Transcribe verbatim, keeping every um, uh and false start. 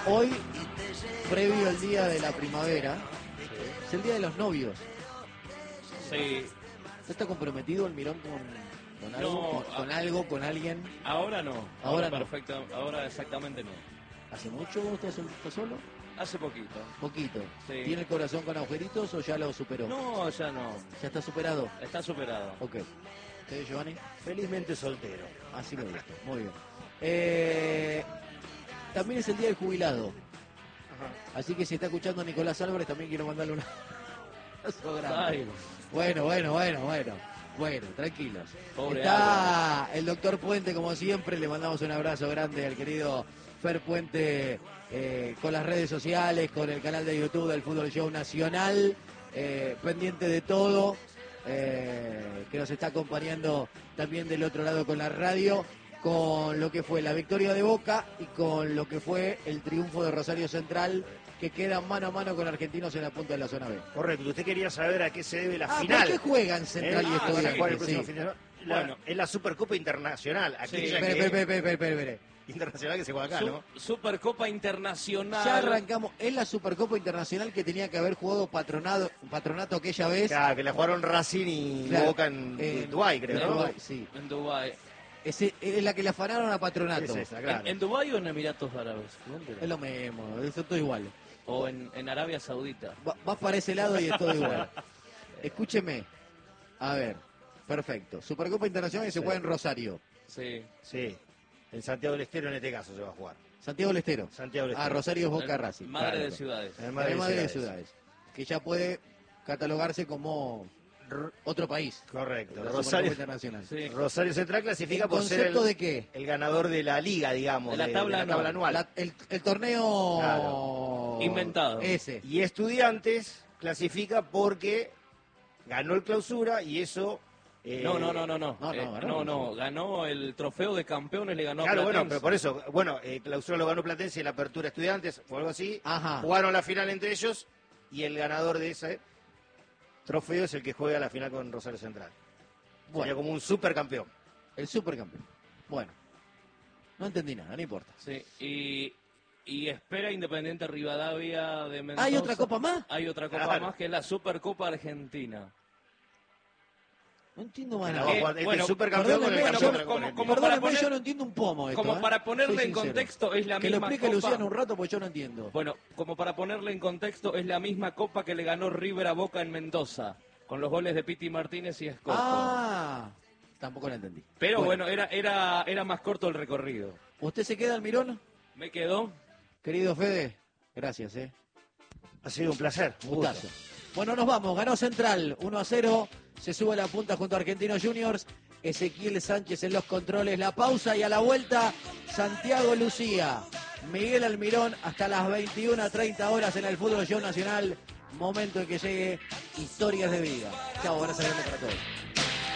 Hoy, previo al día de la primavera, Sí. es el día de los novios. Sí. ¿No está comprometido el Mirón con, con algo? No, ¿Con, con a- algo, con alguien? Ahora no. Ahora Ahora, no. perfecto. Ahora exactamente no. ¿Hace mucho usted está solo? Hace poquito. Poquito. Sí. ¿Tiene el corazón con agujeritos o ya lo superó? No, ya no. ¿Ya está superado? Está superado. Ok. ¿Usted, Giovanni? Felizmente soltero. Así me gusta. Muy bien. Eh, también es el día del jubilado. Ajá. Así que si está escuchando Nicolás Álvarez, también quiero mandarle una... abrazo grande. Ay, Bueno, bueno, bueno, bueno. Bueno, tranquilos. Pobre Está el doctor Puente, como siempre. Le mandamos un abrazo grande al querido Fer Puente, eh, con las redes sociales, con el canal de YouTube del Fútbol Show Nacional, eh, pendiente de todo, eh, que nos está acompañando también del otro lado con la radio, con lo que fue la victoria de Boca y con lo que fue el triunfo de Rosario Central, que queda mano a mano con Argentinos en la punta de la zona B. Correcto, usted quería saber a qué se debe la Ah, final. ¿por qué juegan Central ¿Eh? y Ah, van a jugar el Estudiantes? próximo Sí. fin de semana. La- Bueno. Es la Supercopa Internacional. Aquella Sí. Espere, que- espere, espere, espere, espere, espere. internacional que se juega acá, Su- ¿no? Supercopa Internacional. Ya arrancamos. Es la Supercopa Internacional que tenía que haber jugado Patronato, Patronato aquella vez. Claro, que la jugaron Racing y Claro. Boca en En- Dubái, creo, en ¿no? Dubái, sí. En Dubái. Ese- es la que le afanaron a Patronato. Es esa, claro. ¿En, en Dubái o en Emiratos Árabes? ¿Dónde era? Es lo mismo, es todo igual. O en, en Arabia Saudita. Va- Vas para ese lado y es todo igual. Escúcheme. A ver, perfecto. Supercopa Internacional que se Sí. juega en Rosario. Sí. Sí, en Santiago del Estero en este caso se va a jugar. Santiago del Estero. Santiago del Ah, Madre Rosario es Boca Racing. Madre Claro. de ciudades. En El Madrid Madrid de Ciudades. ciudades. Que ya puede catalogarse como r- otro país. Correcto. La Supercopa Rosario, Internacional. Sí. Rosario Central clasifica ¿En por ser concepto el, de qué? el ganador de la liga, digamos, De la tabla anual. anual. La- el, el torneo Claro. Inventado. Ese. Y Estudiantes clasifica porque ganó el clausura y eso... eh, No, no, no, no, no. No, no, Eh, ganó. no, no, ganó el trofeo de campeones, le ganó a Claro, bueno, Platense. pero por eso, bueno, eh, clausura lo ganó Platense y la apertura Estudiantes, fue algo así. Ajá. Jugaron la final entre ellos y el ganador de ese trofeo es el que juega la final con Rosario Central. Sería Bueno, como un supercampeón. el supercampeón. Bueno, no entendí nada, no importa. Sí, y, y espera Independiente Rivadavia de Mendoza. ¿Hay otra copa más? Hay otra copa Claro. más que es la Supercopa Argentina. No entiendo más La nada. va a Eh, jugar este bueno, supercampeón con el perdóneme, campeón yo- de la como- Copa como- Argentina. para Perdóneme, poner- yo no entiendo un pomo esto. Como ¿eh? para ponerle Soy en sincero. contexto, es la Que lo misma explique copa. Luciano un rato porque yo no entiendo. Bueno, como para ponerle en contexto, es la misma copa que le ganó River a Boca en Mendoza, con los goles de Piti Martínez y Escoto. Ah, tampoco la entendí. Pero bueno, era, era, era más corto el recorrido. ¿Usted se queda, Almirón? Me quedó. Querido Fede, gracias, ¿eh? Ha sido un placer. un gusto. Gustazo. Bueno, nos vamos. Ganó Central uno a cero. Se sube a la punta junto a Argentinos Juniors. Ezequiel Sánchez en los controles. La pausa y a la vuelta, Santiago Lucía. Miguel Almirón hasta las veintiuna treinta horas en el Fútbol Show Nacional. Momento en que llegue Historias de Vida. Chao, abrazo grande para todos.